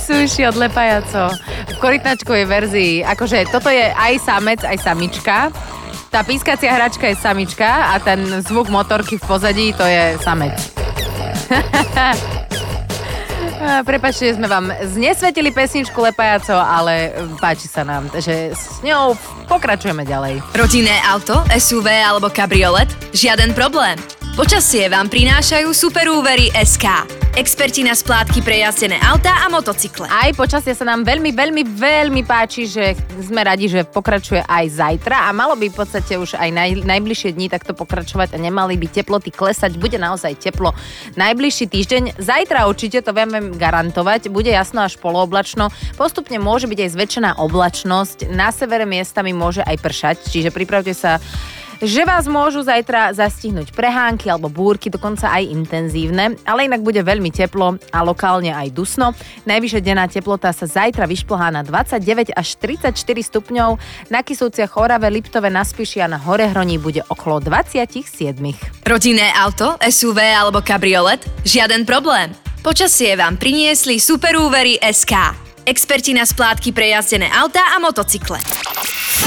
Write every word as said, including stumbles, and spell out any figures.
Sushi od Lepajaco. V korytnačkovej verzii. Akože toto je aj samec, aj samička. Tá pískacia hračka je samička a ten zvuk motorky v pozadí to je samec. Prepáčte, že sme vám znesvetili pesničku Lepajaco, ale páči sa nám, že s ňou pokračujeme ďalej. Rodinné auto, es ú vé alebo kabriolet? Žiaden problém. Počasie vám prinášajú Superúvery es ká. Experti na splátky pre jazdené autá a motocykle. Aj počasie sa nám veľmi, veľmi, veľmi páči, že sme radi, že pokračuje aj zajtra a malo by v podstate už aj naj, najbližšie dní takto pokračovať a nemali by teploty klesať. Bude naozaj teplo najbližší týždeň. Zajtra určite, to vieme garantovať, bude jasno až polooblačno. Postupne môže byť aj zväčšená oblačnosť. Na severe miestami môže aj pršať, čiže pripravte sa, že vás môžu zajtra zastihnúť prehánky alebo búrky, dokonca aj intenzívne, ale inak bude veľmi teplo a lokálne aj dusno. Najvyššia denná teplota sa zajtra vyšplhá na dvadsaťdeväť až tridsaťštyri stupňov, na Kisúciach, Orave, Liptove, na Spiši a na Horehroní bude okolo dvadsaťsedem. Rodinné auto, es ú vé alebo kabriolet? Žiaden problém. Počasie vám priniesli Superúvery es ká. Experti na splátky pre jazdené autá a motocykle.